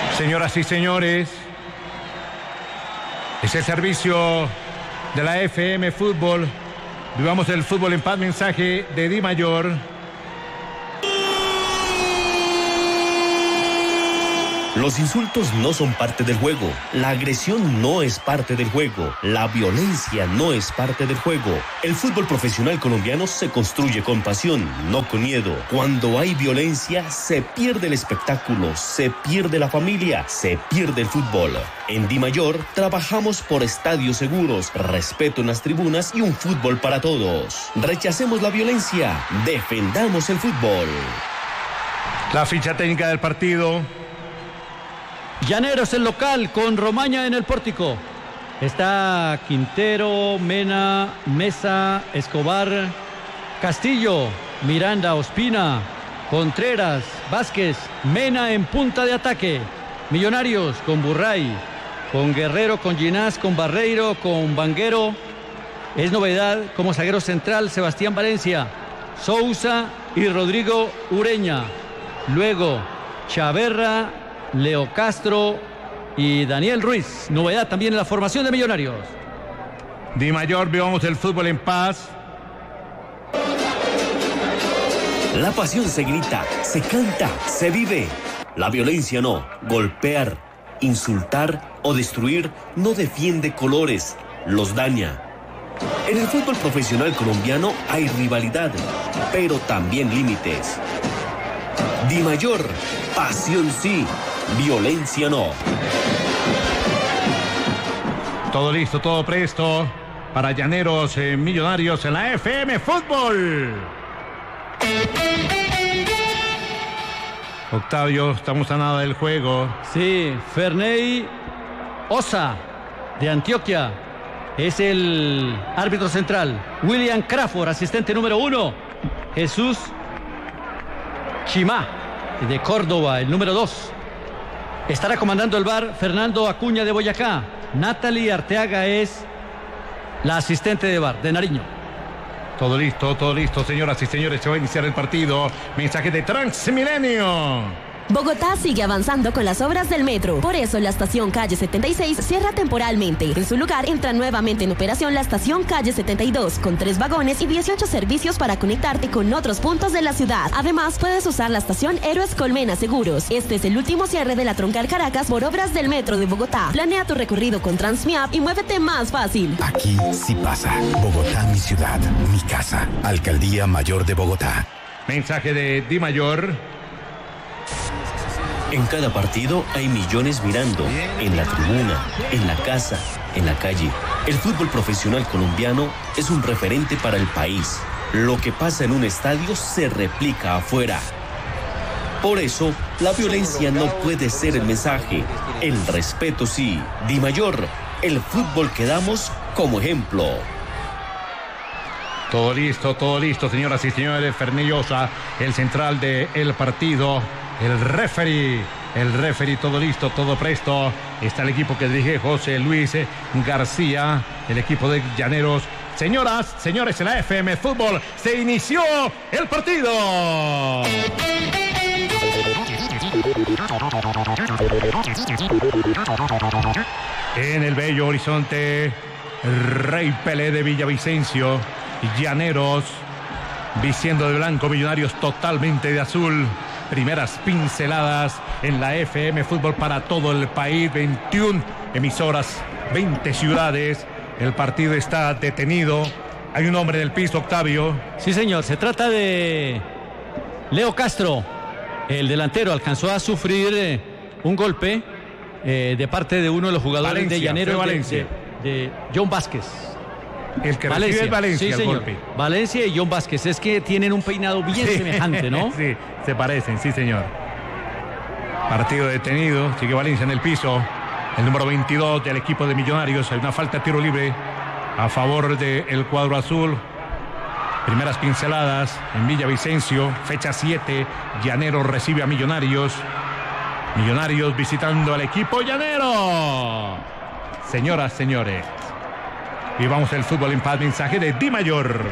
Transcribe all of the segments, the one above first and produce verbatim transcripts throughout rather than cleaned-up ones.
Señoras y señores, es el servicio de la F M Fútbol. Vivamos el fútbol en paz. Mensaje de Di Mayor. Los insultos no son parte del juego, la agresión no es parte del juego, la violencia no es parte del juego. El fútbol profesional colombiano se construye con pasión, no con miedo. Cuando hay violencia, se pierde el espectáculo, se pierde la familia, se pierde el fútbol. En Di Mayor trabajamos por estadios seguros, respeto en las tribunas y un fútbol para todos. Rechacemos la violencia, defendamos el fútbol. La ficha técnica del partido. Llaneros el local con Romaña en el pórtico. Está Quintero, Mena, Mesa, Escobar, Castillo, Miranda, Ospina, Contreras, Vázquez, Mena en punta de ataque. Millonarios con Burray, con Guerrero, con Ginás, con Barreiro, con Vanguero. Es novedad como zaguero central Sebastián Valencia, Sousa y Rodrigo Ureña. Luego Chaverra, Leo Castro y Daniel Ruiz. Novedad también en la formación de Millonarios. Di Mayor, vivamos el fútbol en paz. La pasión se grita, se canta, se vive. La violencia no. Golpear, insultar o destruir no defiende colores, los daña. En el fútbol profesional colombiano hay rivalidad, pero también límites. Di Mayor, pasión sí, violencia no. Todo listo, todo presto para Llaneros eh, Millonarios en la F M Fútbol. Octavio, estamos a nada del juego. Sí, Ferney Osa de Antioquia es el árbitro central. William Crawford, asistente número uno. Jesús Chimá de Córdoba, el número dos. Estará comandando el V A R Fernando Acuña de Boyacá. Natalie Arteaga es la asistente de V A R de Nariño. Todo listo, todo listo, señoras y señores. Se va a iniciar el partido. Mensaje de Transmilenio. Bogotá sigue avanzando con las obras del metro. Por eso la estación Calle setenta y seis cierra temporalmente. En su lugar entra nuevamente en operación la estación Calle setenta y dos con tres vagones y dieciocho servicios para conectarte con otros puntos de la ciudad. Además, puedes usar la estación Héroes Colmena Seguros. Este es el último cierre de la Troncal Caracas por obras del metro de Bogotá. Planea tu recorrido con Transmiap y muévete más fácil. Aquí sí pasa. Bogotá, mi ciudad, mi casa. Alcaldía Mayor de Bogotá. Mensaje de Di Mayor. En cada partido hay millones mirando, en la tribuna, en la casa, en la calle. El fútbol profesional colombiano es un referente para el país. Lo que pasa en un estadio se replica afuera. Por eso, la violencia no puede ser el mensaje. El respeto sí. Di Mayor, el fútbol que damos como ejemplo. Todo listo, todo listo, señoras y señores. Ferney Osa, el central del partido. El referee, el referee, todo listo, todo presto. Está el equipo que dirige José Luis García, el equipo de Llaneros. Señoras, señores, en la F M Fútbol se inició el partido. En el bello horizonte, Rey Pelé de Villavicencio, Llaneros, vistiendo de blanco, Millonarios totalmente de azul. Primeras pinceladas en la F M Fútbol para todo el país. veintiuna emisoras, veinte ciudades. El partido está detenido. Hay un hombre en el piso, Octavio. Sí, señor. Se trata de Leo Castro. El delantero alcanzó a sufrir eh, un golpe eh, de parte de uno de los jugadores Valencia, de Llaneros, Valencia. De, de, de John Vázquez. El que Valencia, recibe es Valencia, sí, el señor. golpe. Valencia y John Vázquez. Es que tienen un peinado bien Sí, semejante, ¿no? Sí, se parecen, sí, señor. Partido detenido. Sigue Valencia en el piso. El número veintidós del equipo de Millonarios. Hay una falta de tiro libre a favor del cuadro azul. Primeras pinceladas en Villavicencio. Fecha siete. Llaneros recibe a Millonarios. Millonarios visitando al equipo llanero. Señoras, señores. Y vamos al fútbol en paz. Mensaje de Di Mayor.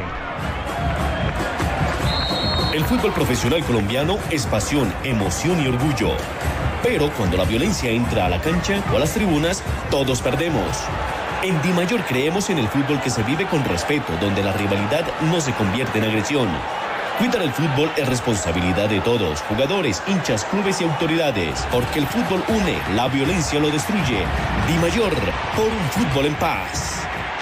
El fútbol profesional colombiano es pasión, emoción y orgullo. Pero cuando la violencia entra a la cancha o a las tribunas, todos perdemos. En Dimayor creemos en el fútbol que se vive con respeto, donde la rivalidad no se convierte en agresión. Cuidar el fútbol es responsabilidad de todos, jugadores, hinchas, clubes y autoridades, porque el fútbol une, la violencia lo destruye. Dimayor, por un fútbol en paz.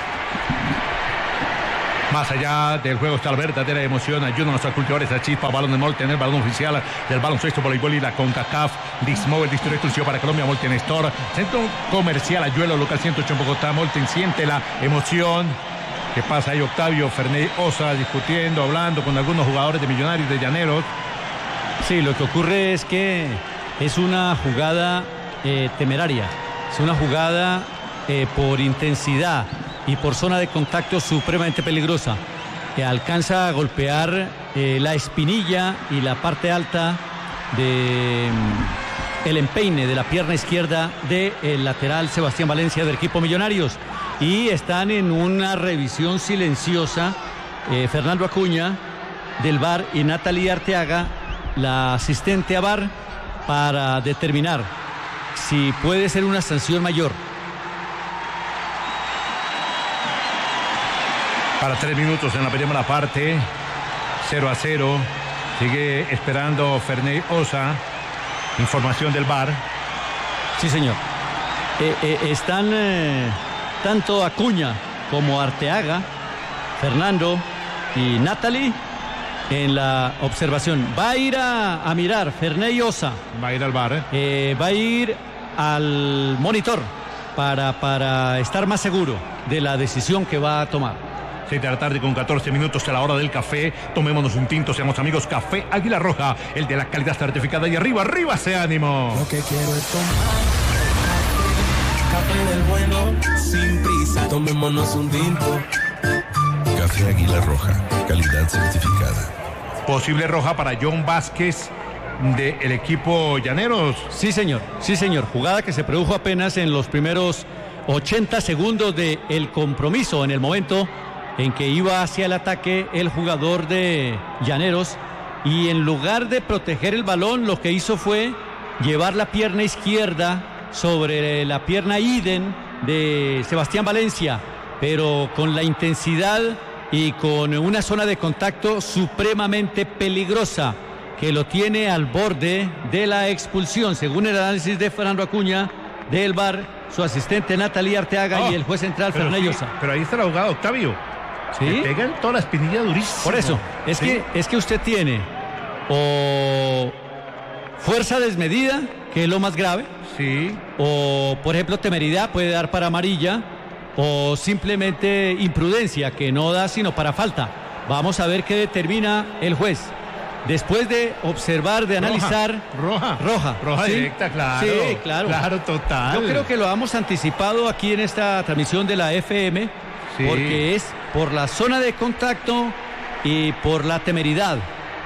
Más allá del juego está la verdadera emoción. Ayúdanos a cultivar esa chispa. Balón de Molten, el balón oficial del baloncesto, voleibol y la CONCACAF. Dismóvil, distribuidor exclusivo para Colombia, Molten Store. Centro Comercial Ayuelo, local ciento ocho en Bogotá. Molten, siente la emoción. ¿Qué pasa ahí? Octavio Ferney Osa discutiendo, hablando con algunos jugadores de Millonarios, de Llaneros. Sí, lo que ocurre es que es una jugada eh, temeraria. Es una jugada eh, por intensidad y por zona de contacto supremamente peligrosa, que alcanza a golpear eh, la espinilla y la parte alta de mm, el empeine de la pierna izquierda del lateral Sebastián Valencia del equipo Millonarios, y están en una revisión silenciosa eh, Fernando Acuña del V A R y Natalie Arteaga, la asistente a V A R, para determinar si puede ser una sanción mayor. Para tres minutos en la primera parte, cero a cero. Sigue esperando Ferney Osa. Información del V A R. Sí, señor. Eh, eh, están eh, tanto Acuña como Arteaga, Fernando y Natalie en la observación. Va a ir a, a mirar Ferney Osa. Va a ir al V A R. Eh, va a ir al monitor para, para estar más seguro de la decisión que va a tomar. seis de la tarde con catorce minutos, a la hora del café. Tomémonos un tinto, seamos amigos. Café Águila Roja, el de la calidad certificada. Y arriba, arriba ese ánimo. Lo que quiero es tomar café del bueno, sin prisa. Tomémonos un tinto. Café Águila Roja, calidad certificada. Posible roja para John Vázquez del equipo Llaneros. Sí, señor. Sí, señor. Jugada que se produjo apenas en los primeros ochenta segundos del compromiso, en el momento en que iba hacia el ataque el jugador de Llaneros, y en lugar de proteger el balón, lo que hizo fue llevar la pierna izquierda sobre la pierna idem de Sebastián Valencia, pero con la intensidad y con una zona de contacto supremamente peligrosa que lo tiene al borde de la expulsión, según el análisis de Fernando Acuña del V A R, su asistente Natalie Arteaga oh, y el juez central Ferney Osa. Sí, pero ahí está la jugada, Octavio. ¿Sí? Le pegan toda la espinilla durísimo. Por eso, es, ¿sí? que, es que usted tiene o fuerza desmedida, que es lo más grave, sí, o por ejemplo temeridad, puede dar para amarilla, o simplemente imprudencia, que no da sino para falta. Vamos a ver qué determina el juez. Después de observar, de analizar. Roja. Roja. Roja ¿sí? directa, claro. Sí, claro. Claro, total. Yo creo que lo hemos anticipado aquí en esta transmisión de la F M, sí, porque es por la zona de contacto y por la temeridad.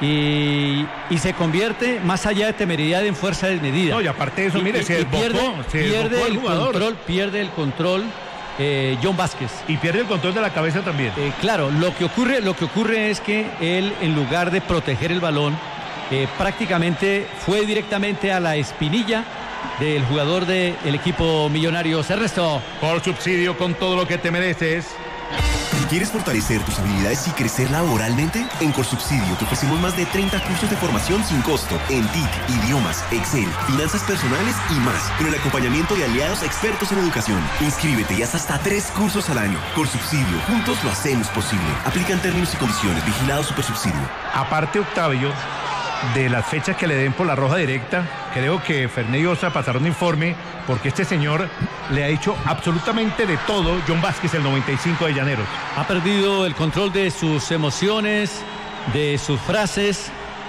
Y, y se convierte, más allá de temeridad, en fuerza desmedida. No, y aparte de eso, y, mire, y, se desbocó, pierde, se pierde desbocó el el jugador. control, pierde el control eh, John Vázquez. Y pierde el control de la cabeza también. Eh, claro, lo que ocurre, lo que ocurre es que él, en lugar de proteger el balón, eh, prácticamente fue directamente a la espinilla del jugador del equipo Millonarios. Ernesto. Por Subsidio, con todo lo que te mereces. ¿Quieres fortalecer tus habilidades y crecer laboralmente? En Corsubsidio te ofrecemos más de treinta cursos de formación sin costo en T I C, idiomas, Excel, finanzas personales y más, con el acompañamiento de aliados expertos en educación. Inscríbete y haz hasta tres cursos al año. Corsubsidio, juntos lo hacemos posible. Aplican términos y condiciones. Vigilado Supersubsidio. Aparte, Octavio, de las fechas que le den por la roja directa, creo que Ferney Osa pasará un informe, porque este señor le ha hecho absolutamente de todo. John Vázquez, el noventa y cinco de Llaneros. Ha perdido el control de sus emociones, de sus frases,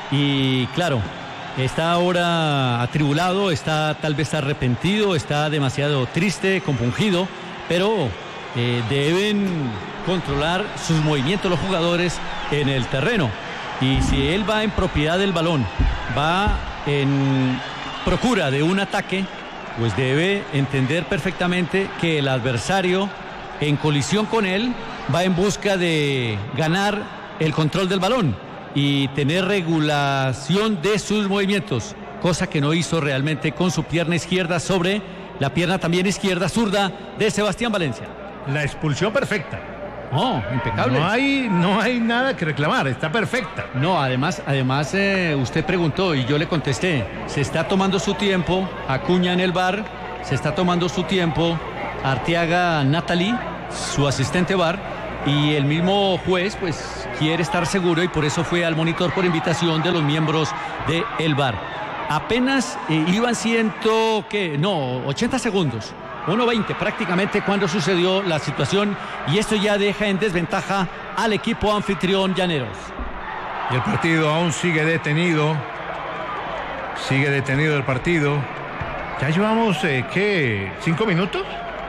y claro, está ahora atribulado, está tal vez arrepentido, está demasiado triste, compungido, pero eh, deben controlar sus movimientos los jugadores en el terreno. Y si él va en propiedad del balón, va en procura de un ataque, pues debe entender perfectamente que el adversario, en colisión con él, va en busca de ganar el control del balón y tener regulación de sus movimientos. cosa que no hizo realmente con su pierna izquierda sobre la pierna también izquierda, zurda, de Sebastián Valencia. La expulsión perfecta. Oh, impecable. No hay, no hay nada que reclamar, está perfecta. No, además, además eh, usted preguntó y yo le contesté, se está tomando su tiempo, Acuña en el V A R, se está tomando su tiempo, Arteaga Natalie, su asistente V A R, y el mismo juez pues quiere estar seguro y por eso fue al monitor por invitación de los miembros del V A R. Apenas eh, iban ciento, ¿qué? No, ochenta segundos. uno veinte prácticamente cuando sucedió la situación y esto ya deja en desventaja al equipo anfitrión Llaneros. Y el partido aún sigue detenido. Sigue detenido el partido. Ya llevamos, eh, ¿qué? ¿Cinco minutos?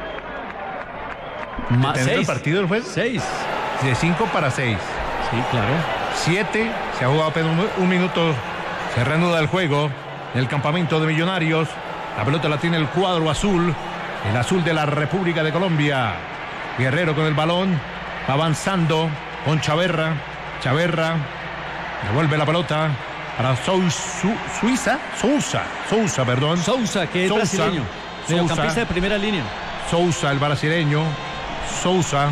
Más ¿Detenido seis. el partido del juego? Seis. De cinco para seis. Sí, claro. Siete. Se ha jugado apenas un, un minuto. Se reanuda el juego en el campamento de Millonarios. La pelota la tiene el cuadro azul. El azul de la República de Colombia. Guerrero con el balón. Va avanzando con Chaverra. Chaverra. Devuelve la pelota para Sou, Su, Suiza. Sousa. Sousa, perdón. Sousa, que es Sousa. brasileño. Mediocampista de primera línea. Sousa, el brasileño. Sousa.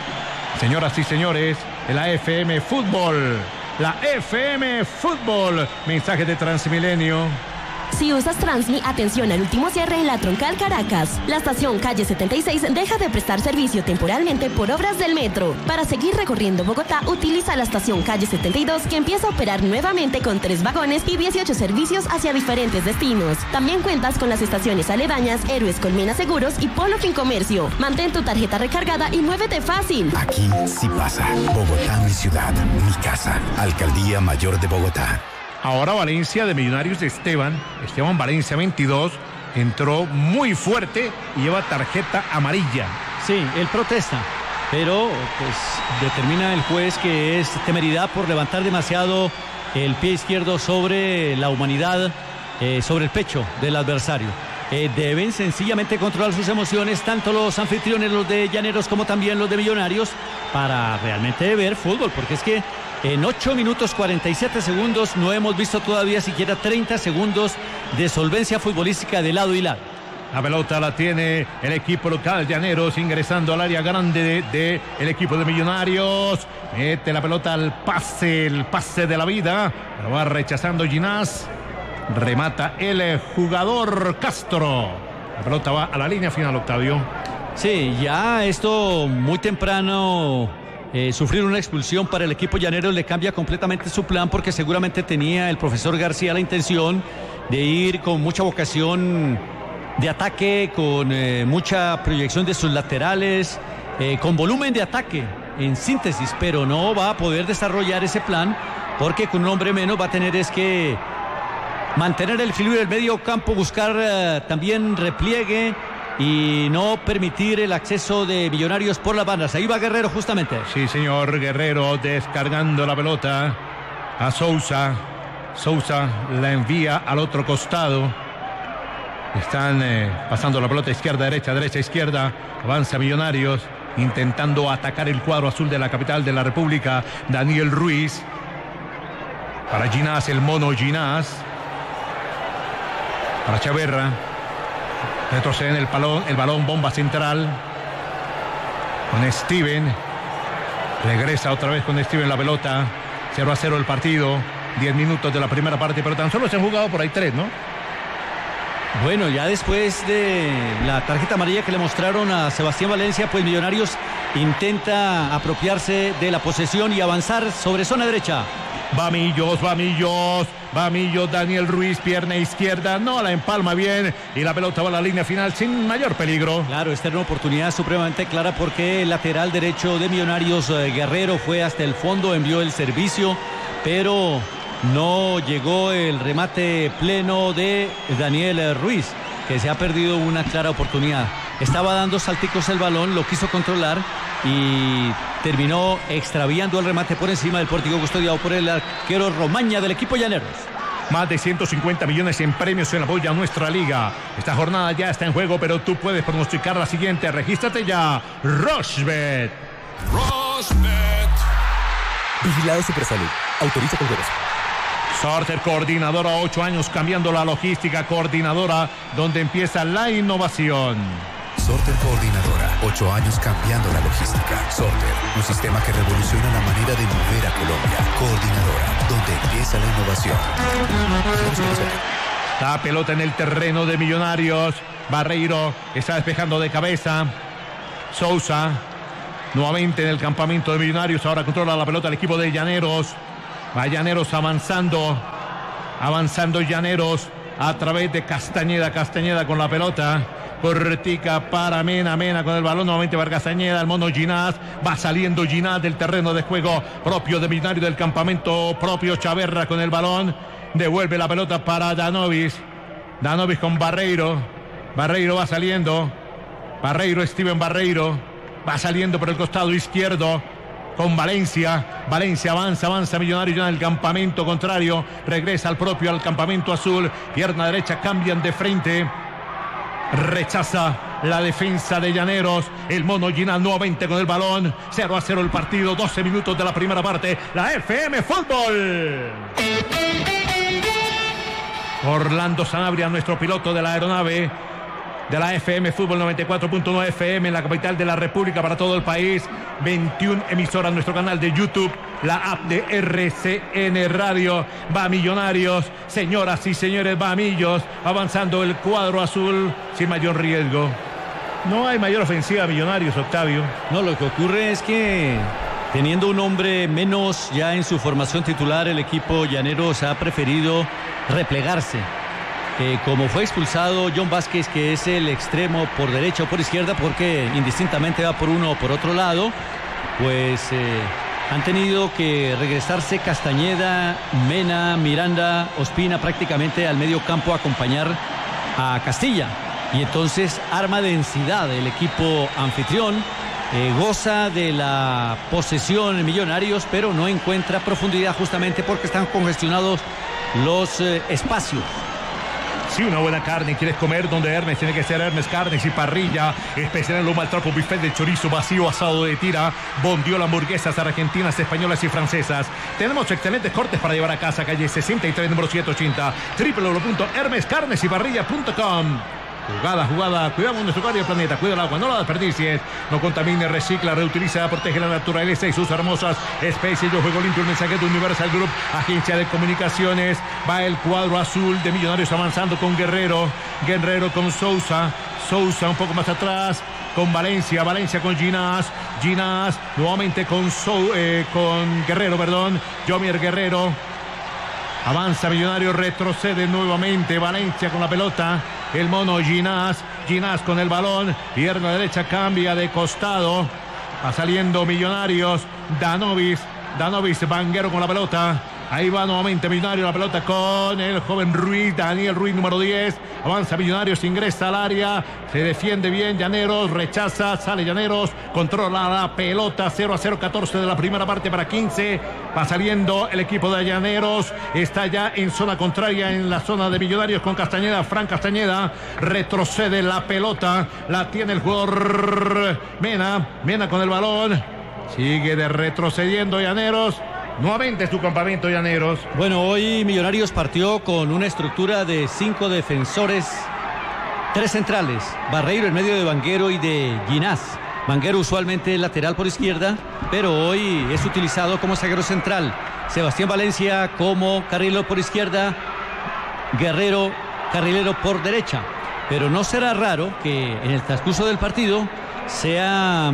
Señoras y señores, de la F M Fútbol. La F M Fútbol. Mensaje de Transmilenio. Si usas Transmi, atención al último cierre en la Troncal Caracas. La estación calle setenta y seis deja de prestar servicio temporalmente por obras del metro. Para seguir recorriendo Bogotá, utiliza la estación calle setenta y dos, que empieza a operar nuevamente con tres vagones y dieciocho servicios hacia diferentes destinos. También cuentas con las estaciones aledañas Héroes Colmena Seguros y Polo Fincomercio. Mantén tu tarjeta recargada y muévete fácil. Aquí sí pasa. Bogotá, mi ciudad, mi casa. Alcaldía Mayor de Bogotá. Ahora Valencia de Millonarios de Esteban. Esteban Valencia veintidós. Entró muy fuerte y lleva tarjeta amarilla. Sí, él protesta, pero pues determina el juez que es temeridad por levantar demasiado el pie izquierdo sobre la humanidad, eh, sobre el pecho del adversario. Eh, deben sencillamente controlar sus emociones, tanto los anfitriones, los de Llaneros, como también los de Millonarios, para realmente ver fútbol, porque es que en ocho minutos cuarenta y siete segundos no hemos visto todavía siquiera treinta segundos de solvencia futbolística de lado y lado. La pelota la tiene el equipo local Llaneros, ingresando al área grande de, de el equipo de Millonarios. Mete la pelota al pase, el pase de la vida. Lo va rechazando Ginás. Remata el jugador Castro. La pelota va a la línea final, Octavio. Sí, ya esto muy temprano. Eh, sufrir una expulsión para el equipo llanero le cambia completamente su plan, porque seguramente tenía el profesor García la intención de ir con mucha vocación de ataque, con eh, mucha proyección de sus laterales, eh, con volumen de ataque en síntesis, pero no va a poder desarrollar ese plan porque con un hombre menos va a tener es que mantener el equilibrio del medio campo, buscar eh, también repliegue y no permitir el acceso de Millonarios por las bandas. Ahí va Guerrero justamente. Sí, señor, Guerrero descargando la pelota a Sousa. Sousa la envía al otro costado. Están eh, pasando la pelota izquierda, derecha, derecha, izquierda. Avanza Millonarios intentando atacar el cuadro azul de la capital de la República. Daniel Ruiz. Para Ginás, el mono Ginás. Para Chaverra. Retrocede en el balón, el balón bomba central. Con Steven. Regresa otra vez con Steven la pelota. cero a cero el partido. diez minutos de la primera parte, pero tan solo se han jugado por ahí tres, ¿no? Bueno, ya después de la tarjeta amarilla que le mostraron a Sebastián Valencia, pues Millonarios intenta apropiarse de la posesión y avanzar sobre zona derecha. Va Millos, va Millos, va Millos, Daniel Ruiz, pierna izquierda, no la empalma bien y la pelota va a la línea final sin mayor peligro. Claro, esta era una oportunidad supremamente clara porque el lateral derecho de Millonarios, eh, Guerrero, fue hasta el fondo, envió el servicio, pero no llegó el remate pleno de Daniel Ruiz, que se ha perdido una clara oportunidad. Estaba dando salticos el balón, lo quiso controlar y terminó extraviando el remate por encima del pórtico custodiado por el arquero Romaña del equipo Llaneros. Más de ciento cincuenta millones en premios en apoyo a nuestra liga. Esta jornada ya está en juego, pero tú puedes pronosticar la siguiente. Regístrate ya. Rochbet. Rochbet. Vigilado Supersalud. Autoriza con juegos. Sorter, coordinadora, ocho años cambiando la logística, coordinadora donde empieza la innovación. Sorter Coordinadora, ocho años cambiando la logística. Sorter, un sistema que revoluciona la manera de mover a Colombia. Coordinadora, donde empieza la innovación. La pelota en el terreno de Millonarios. Barreiro está despejando de cabeza. Sousa, nuevamente en el campamento de Millonarios. Ahora controla la pelota el equipo de Llaneros. Va Llaneros avanzando. Avanzando Llaneros a través de Castañeda. Castañeda con la pelota. Cortica para Mena, Mena con el balón, nuevamente Vargas Castañeda, el mono Ginás, va saliendo Ginás del terreno de juego propio de Millonario, del campamento propio. Chaverra con el balón, devuelve la pelota para Danovis, Danovis con Barreiro, Barreiro va saliendo, Barreiro, Steven Barreiro, va saliendo por el costado izquierdo, con Valencia, Valencia avanza, avanza Millonario ya en el campamento contrario, regresa al propio, al campamento azul, pierna derecha, cambian de frente. Rechaza la defensa de Llaneros. El mono Ginás nuevamente con el balón. cero a cero el partido. doce minutos de la primera parte. La F M Fútbol. Orlando Sanabria, nuestro piloto de la aeronave de la F M Fútbol noventa y cuatro punto nueve F M en la capital de la República para todo el país. veintiuna emisoras, nuestro canal de YouTube, la app de R C N Radio. Va Millonarios, señoras y señores, va Millos, avanzando el cuadro azul sin mayor riesgo. No hay mayor ofensiva a Millonarios, Octavio. No, lo que ocurre es que teniendo un hombre menos ya en su formación titular, el equipo Llaneros ha preferido replegarse. Eh, como fue expulsado John Vázquez, que es el extremo por derecha o por izquierda, porque indistintamente va por uno o por otro lado, pues eh, han tenido que regresarse Castañeda, Mena, Miranda, Ospina prácticamente al medio campo a acompañar a Castilla. Y entonces arma densidad el equipo anfitrión, eh, goza de la posesión en Millonarios, pero no encuentra profundidad justamente porque están congestionados los eh, espacios. Si una buena carne quieres comer, donde Hermes tiene que ser Hermes Carnes y Parrilla, especial en lomo al trapo, buffet de chorizo vacío, asado de tira, bondiola, hamburguesas argentinas, españolas y francesas. Tenemos excelentes cortes para llevar a casa, calle sesenta y tres, número setecientos ochenta, doble u doble u doble u punto hermes carnes y parrilla punto com. Jugada, jugada, cuidamos nuestro hogar y el planeta, cuida el agua, no la desperdicies, no contamine, recicla, reutiliza, protege la naturaleza y sus hermosas especies. Yo juego limpio, un mensaje de Universal Group, agencia de comunicaciones. Va el cuadro azul de Millonarios avanzando con Guerrero, Guerrero con Sousa, Sousa un poco más atrás, con Valencia, Valencia con Ginás, Ginás nuevamente con, Sou, eh, con Guerrero, perdón, Jomier Guerrero. Avanza Millonarios, retrocede nuevamente Valencia con la pelota. El mono Ginás, Ginás con el balón, pierna derecha, cambia de costado. Va saliendo Millonarios, Danovis, Danovis, Vanguero con la pelota. Ahí va nuevamente Millonarios, la pelota con el joven Ruiz, Daniel Ruiz, número diez. Avanza Millonarios, ingresa al área, se defiende bien Llaneros, rechaza, sale Llaneros, controla la pelota, cero a cero, catorce de la primera parte para quince. Va saliendo el equipo de Llaneros, está ya en zona contraria, en la zona de Millonarios con Castañeda, Fran Castañeda, retrocede la pelota, la tiene el jugador Mena, Mena con el balón, sigue de retrocediendo Llaneros. Nuevamente su campamento Llaneros. Bueno, hoy Millonarios partió con una estructura de cinco defensores, tres centrales, Barreiro en medio de Vanguero y de Ginás. Vanguero usualmente lateral por izquierda, pero hoy es utilizado como zaguero central. Sebastián Valencia como carrilero por izquierda, Guerrero carrilero por derecha. Pero no será raro que en el transcurso del partido sea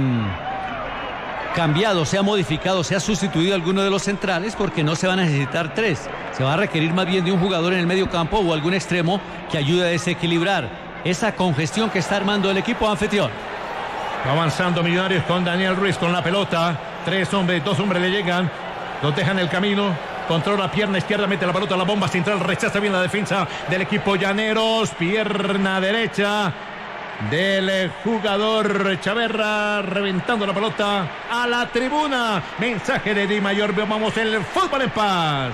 cambiado, sea modificado, sea sustituido alguno de los centrales, porque no se van a necesitar tres. Se va a requerir más bien de un jugador en el medio campo o algún extremo que ayude a desequilibrar esa congestión que está armando el equipo anfitrión. Va avanzando Millonarios con Daniel Ruiz con la pelota. Tres hombres, dos hombres le llegan, los dejan el camino. Controla pierna izquierda, mete la pelota a la bomba central, rechaza bien la defensa del equipo Llaneros. Pierna derecha del jugador Chaverra, reventando la pelota a la tribuna. Mensaje de Di Mayor, vamos el fútbol en paz.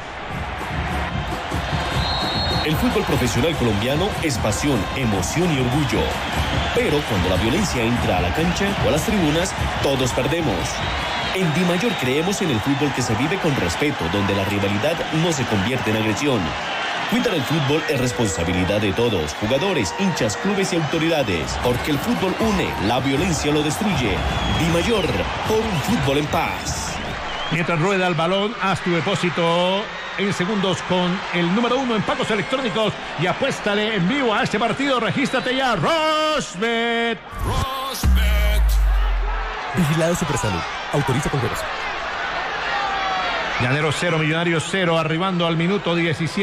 El fútbol profesional colombiano es pasión, emoción y orgullo. Pero cuando la violencia entra a la cancha o a las tribunas, todos perdemos. En Dimayor creemos en el fútbol que se vive con respeto, donde la rivalidad no se convierte en agresión. Cuidar el fútbol es responsabilidad de todos, jugadores, hinchas, clubes y autoridades, porque el fútbol une, la violencia lo destruye. Dimayor, por un fútbol en paz. Mientras rueda el balón, haz tu depósito en segundos con el número uno en pagos electrónicos y apuéstale en vivo a este partido. Regístrate ya, Rosbet. Rosbet. Vigilado Supersalud. Autoriza con juegos. Llanero cero, Millonarios cero, arribando al minuto diecisiete.